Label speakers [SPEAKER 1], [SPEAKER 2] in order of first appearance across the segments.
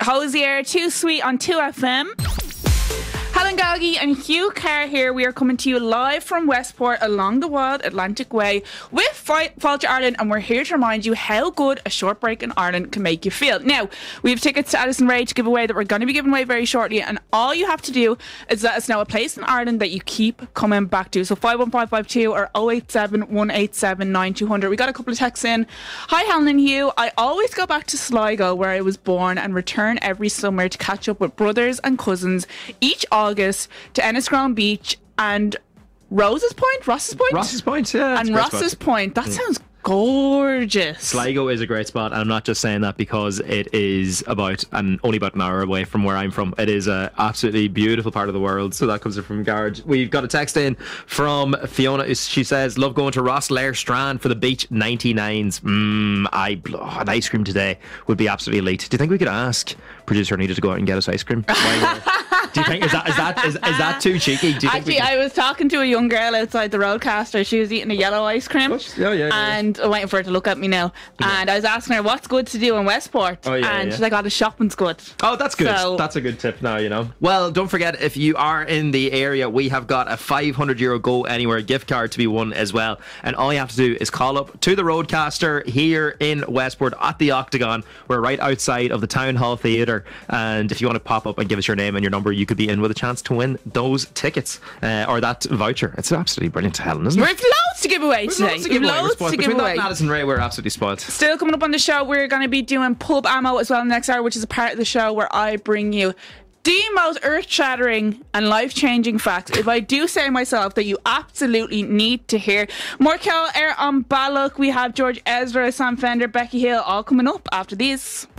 [SPEAKER 1] Hosier, Too Sweet on 2FM. Helen Galgi and Hugh Kerr here. We are coming to you live from Westport along the Wild Atlantic Way with Fáilte Ireland, and we're here to remind you how good a short break in Ireland can make you feel. Now, we have tickets to Addison Rae to give away that we're going to be giving away very shortly, and all you have to do is let us know a place in Ireland that you keep coming back to. So 51552 or 087 187 9200. We got a couple of texts in. Hi Helen and Hugh, I always go back to Sligo where I was born and return every summer to catch up with brothers and cousins each August to Enniscrone Beach and Ross's Point,
[SPEAKER 2] yeah.
[SPEAKER 1] And Ross's Point. That sounds gorgeous.
[SPEAKER 2] Sligo is a great spot, and I'm not just saying that because it is only about an hour away from where I'm from. It is a absolutely beautiful part of the world. So that comes from Garage. We've got a text in from Fiona. She says, love going to Rosslare Strand for the beach 99s. An ice cream today would be absolutely elite. Do you think we could ask producer Anita to go out and get us ice cream? Do you think is that too cheeky?
[SPEAKER 1] Actually, I was talking to a young girl outside the Roadcaster. She was eating a yellow ice cream. And I'm waiting for her to look at me now. Yeah. And I was asking her what's good to do in Westport. She's like, the shopping's good.
[SPEAKER 2] Oh, that's good. So, that's a good tip now, you know. Well, don't forget, if you are in the area, we have got a €500 Go Anywhere gift card to be won as well. And all you have to do is call up to the Roadcaster here in Westport at the Octagon. We're right outside of the Town Hall Theatre. And if you want to pop up and give us your name and your number, you could be in with a chance to win those tickets or that voucher. It's absolutely brilliant, Helen, isn't it?
[SPEAKER 1] We've loads to give away today.
[SPEAKER 2] Between that and Addison Rae, we're absolutely spoiled.
[SPEAKER 1] Still coming up on the show, we're going to be doing Pub Ammo as well in the next hour, which is a part of the show where I bring you the most earth-shattering and life-changing facts, if I do say myself, that you absolutely need to hear. More Kel Air on Ballock. We have George Ezra, Sam Fender, Becky Hill, all coming up after these.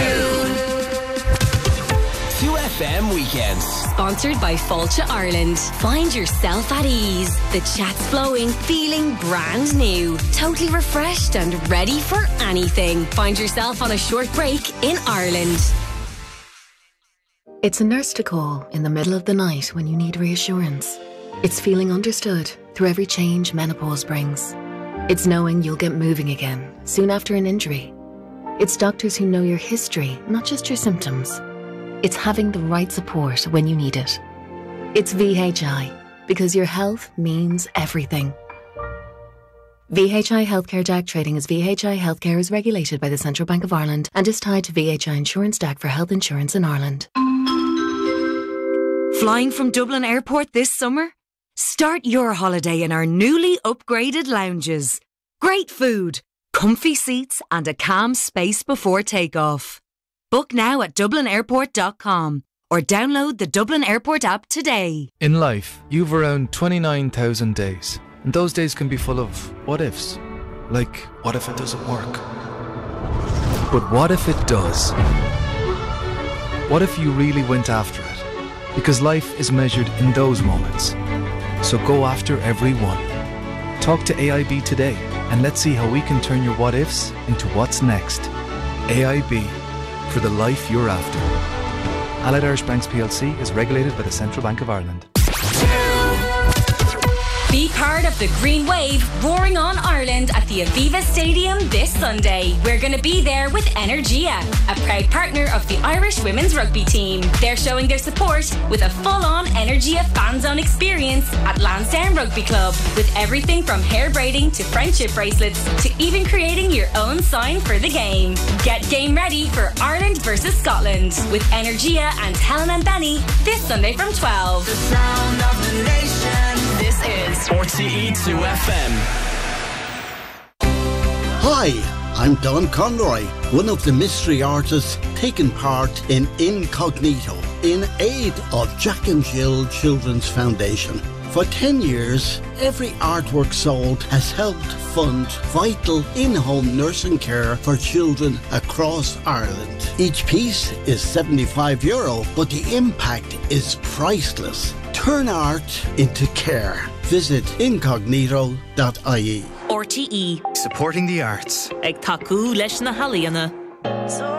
[SPEAKER 3] 2FM Weekends.
[SPEAKER 4] Sponsored by Fáilte Ireland. Find yourself at ease. The chat's flowing, feeling brand new. Totally refreshed and ready for anything. Find yourself on a short break in Ireland.
[SPEAKER 5] It's a nurse to call in the middle of the night when you need reassurance. It's feeling understood through every change menopause brings. It's knowing you'll get moving again soon after an injury. It's doctors who know your history, not just your symptoms. It's having the right support when you need it. It's VHI, because your health means everything. VHI Healthcare DAC trading as VHI Healthcare is regulated by the Central Bank of Ireland and is tied to VHI Insurance DAC for health insurance in Ireland.
[SPEAKER 6] Flying from Dublin Airport this summer? Start your holiday in our newly upgraded lounges. Great food, comfy seats and a calm space before takeoff. Book now at dublinairport.com or download the Dublin Airport app today.
[SPEAKER 7] In life, you've around 29,000 days. And those days can be full of what-ifs. Like, what if it doesn't work? But what if it does? What if you really went after it? Because life is measured in those moments. So go after every one. Talk to AIB today and let's see how we can turn your what-ifs into what's next. AIB. For the life you're after. Allied Irish Banks PLC is regulated by the Central Bank of Ireland.
[SPEAKER 4] Be part of the Green Wave roaring on Ireland at the Aviva Stadium this Sunday. We're going to be there with Energia, a proud partner of the Irish women's rugby team. They're showing their support with a full-on Energia fan zone experience at Lansdowne Rugby Club, with everything from hair braiding to friendship bracelets to even creating your own sign for the game. Get game ready for Ireland versus Scotland with Energia and Helen and Benny this Sunday from 12.
[SPEAKER 3] The sound of the nation.
[SPEAKER 4] This is
[SPEAKER 3] RTE 2FM.
[SPEAKER 8] Hi, I'm Don Conroy, one of the mystery artists taking part in Incognito in aid of Jack and Jill Children's Foundation. For 10 years, every artwork sold has helped fund vital in-home nursing care for children across Ireland. Each piece is €75, but the impact is priceless. Turn art into care. Visit incognito.ie.
[SPEAKER 9] RTE.
[SPEAKER 10] Supporting the arts.
[SPEAKER 9] Ag taku leis na halaíona.